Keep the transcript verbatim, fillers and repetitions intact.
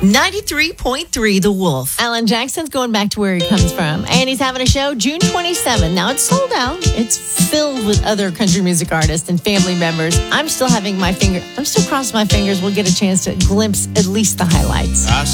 ninety-three point three The Wolf. Alan Jackson's going back to where he comes from, and he's having a show June twenty-seventh. Now, it's sold out. It's filled with other country music artists and family members. I'm still having my finger, I'm still crossing my fingers we'll get a chance to glimpse at least the highlights. I